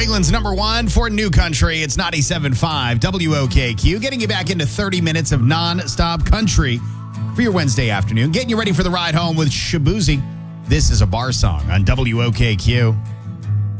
England's number one for New Country. It's 97.5 WOKQ, getting you back into 30 minutes of non-stop country for your Wednesday afternoon. Getting you ready for the ride home with Shabuzi. This is a bar song on WOKQ.